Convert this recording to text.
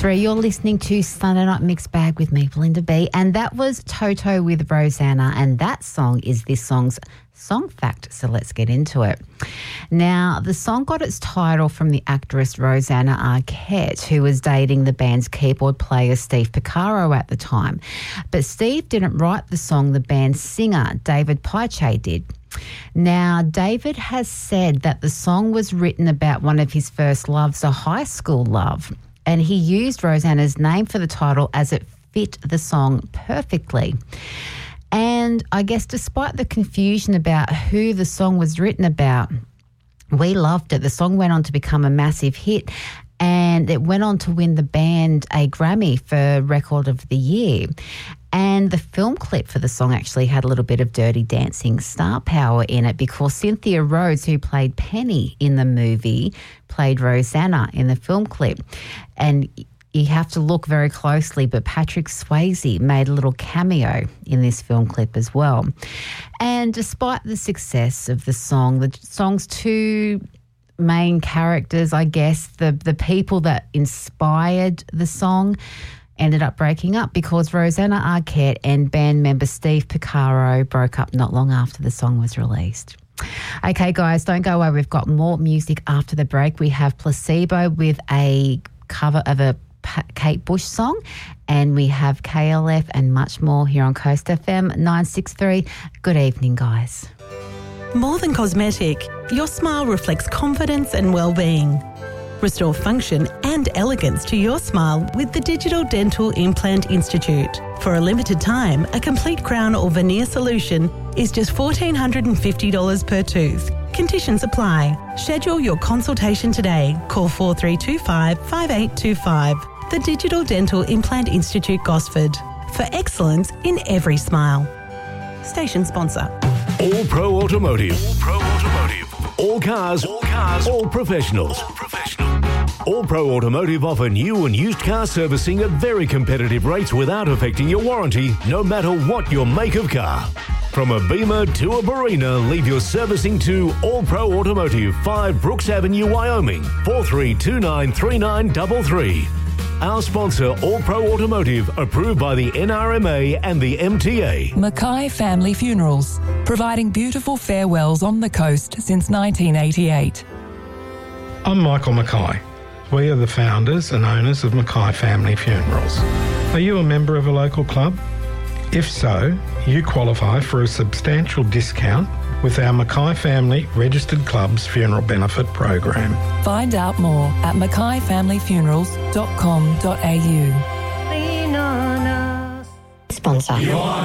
6:53. You're listening to Sunday Night Mixed Bag with me, Belinda B. And that was Toto with Rosanna. And that song is this song's song fact. So let's get into it. Now, the song got its title from the actress Rosanna Arquette, who was dating the band's keyboard player Steve Porcaro at the time. But Steve didn't write the song, the band's singer, David Pache, did. Now, David has said that the song was written about one of his first loves, a high school love, and he used Rosanna's name for the title as it fit the song perfectly. And I guess despite the confusion about who the song was written about, we loved it. The song went on to become a massive hit, and it went on to win the band a Grammy for Record of the Year. And the film clip for the song actually had a little bit of Dirty Dancing star power in it, because Cynthia Rhodes, who played Penny in the movie, played Rosanna in the film clip. And you have to look very closely, but Patrick Swayze made a little cameo in this film clip as well. And despite the success of the song's two main characters, I guess, the people that inspired the song ended up breaking up, because Rosanna Arquette and band member Steve Porcaro broke up not long after the song was released. Okay, guys, don't go away. We've got more music after the break. We have Placebo with a cover of a Kate Bush song, and we have KLF and much more here on Coast FM 963. Good evening, guys. More than cosmetic, your smile reflects confidence and well-being. Restore function and elegance to your smile with the Digital Dental Implant Institute. For a limited time, a complete crown or veneer solution is just $1,450 per tooth. Conditions apply. Schedule your consultation today. Call 4325 5825. The Digital Dental Implant Institute, Gosford. For excellence in every smile. Station sponsor. All Pro Automotive. All Pro Automotive. All cars. All cars. All professionals. All professional. All Pro Automotive offer new and used car servicing at very competitive rates without affecting your warranty, no matter what your make of car. From a Beamer to a Barina, leave your servicing to All Pro Automotive, 5 Brooks Avenue, Wyoming, 43293933. Our sponsor, All Pro Automotive, approved by the NRMA and the MTA. Mackay Family Funerals, providing beautiful farewells on the coast since 1988. I'm Michael Mackay. We are the founders and owners of Mackay Family Funerals. Are you a member of a local club? If so, you qualify for a substantial discount with our Mackay Family Registered Clubs Funeral Benefit Program. Find out more at mackayfamilyfunerals.com.au. Sponsor.